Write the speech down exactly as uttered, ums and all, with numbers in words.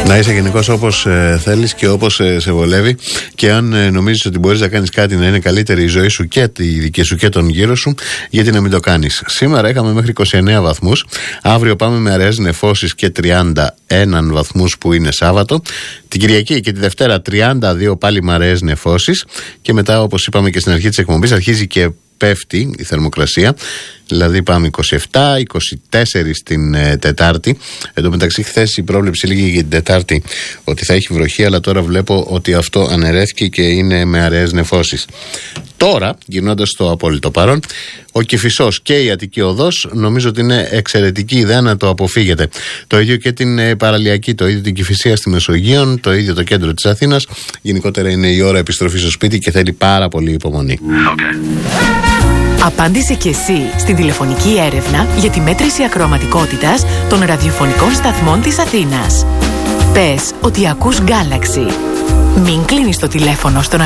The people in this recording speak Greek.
Να είσαι γενικώς όπως ε, θέλεις και όπως ε, σε βολεύει, και αν ε, νομίζεις ότι μπορείς να κάνεις κάτι να είναι καλύτερη η ζωή σου και τη δική σου και τον γύρω σου, γιατί να μην το κάνεις. Σήμερα είχαμε μέχρι είκοσι εννέα βαθμούς, αύριο πάμε με αραίες νεφώσεις και τριάντα ένα βαθμούς που είναι Σάββατο. Την Κυριακή και τη Δευτέρα τριάντα δύο πάλι με αραίες νεφώσεις, και μετά, όπως είπαμε και στην αρχή της εκπομπής, αρχίζει και πέφτει η θερμοκρασία. Δηλαδή πάμε είκοσι επτά είκοσι τέσσερα την ε, Τετάρτη. Εν τω μεταξύ, χθες η πρόβλεψη λέγει για την Τετάρτη ότι θα έχει βροχή, αλλά τώρα βλέπω ότι αυτό αναιρέθηκε και είναι με αραίες νεφώσεις. Τώρα, γυρνώντας στο απόλυτο παρόν, ο Κηφισός και η Αττική Οδός νομίζω ότι είναι εξαιρετική ιδέα να το αποφύγετε. Το ίδιο και την ε, Παραλιακή, το ίδιο την Κηφισία στη Μεσογείον, το ίδιο το κέντρο της Αθήνας. Γενικότερα είναι η ώρα επιστροφής στο σπίτι και θέλει πάρα πολύ υπομονή. Okay. Απάντησε και εσύ στην τηλεφωνική έρευνα για τη μέτρηση ακροαματικότητας των ραδιοφωνικών σταθμών της Αθήνας. Πες ότι ακούς Galaxy. Μην κλείνεις το τηλέφωνο στον